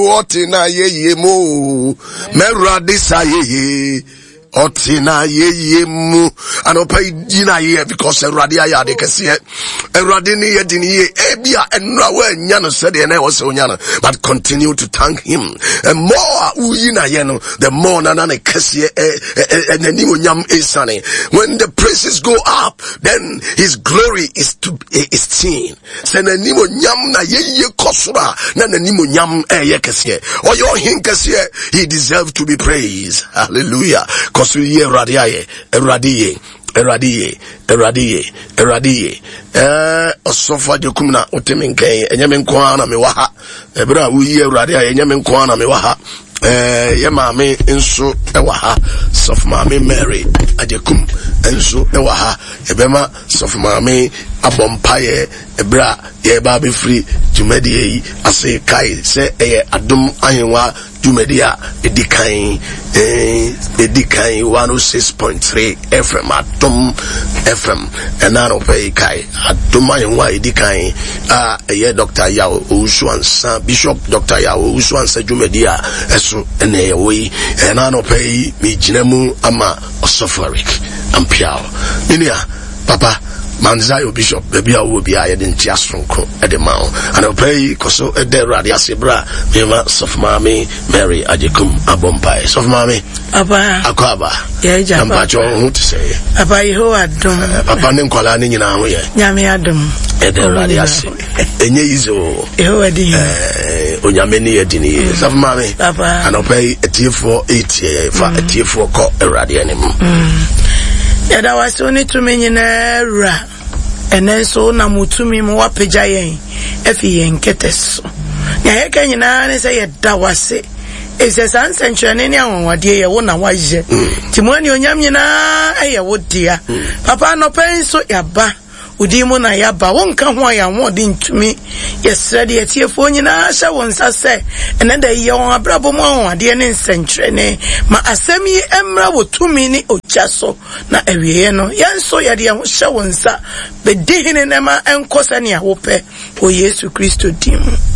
Otina ye mo merade sa ye Otina ye mu anopai jina ye because Radia yade kesiye Radini yedini ebia enrawe nyano said ene was onyana but continue to thank him and more uyina yeno the more nanane kesiye enenimo nyam esane when the praises go up then his glory is seen senenimo nyam na ye kosura na nenimo nyam ye kesiye oyo hin kesiye he deserves to be praised. Hallelujah. Cause we hear Eradiye osofa jokumna otemenke enyemenkwa na mewaha ebra we hear Eradiye enyemenkwa na mewaha ye maame enso ewaha sof maame Mary ajekum enso ewaha ebema sof maame abompaye ebra ye ba be free jumedie ase kai se eye adom ahenwa jumedia edikan 106.3 FM Adom FM enano pay kai adom ahenwa edikan eye Dr. Yao Usuansa Bishop Dr. Yao Usuansa jumedia eso ene we enano pay mi jinemu ama osofarik ampiao ninia papa Manzayo Bishop, baby, I will be I didn't just from at the mount. And I'll pray because at the radio Sibra, Mima, Soft Mammy, Mary, Ajekum, Abompai, Soft Mammy, Akaba, Yampacho, who to say, Abai, who had done, Papa Ninkolani in our way, Yami Adam, at the radio, and Yezo, Onyamini, Dini, Soft Mammy, and I'll pay a tier for 8 for a tier for call a radio anymore. Yada wasi oni tumi nyinara enenso na mutumi mu wapeja yen efi yen keteso nya yeke nyina ne se yeda wase ese sansentwene ne awonwade ye wo na waje timoni onyam nyina eye wo dia papa no penso yaba udimu na yaba wonka ho ya wode ntumi yesrede yetiefo nyina hye wonsa se eneda ye won abrabo mu awonwade ne nsentwene ma asemi emra wotumi ni ojaso na ewiye no yenso yade ho hye wonsa bedihine ne ma enkosa ne ahope o Yesu Kristo dim.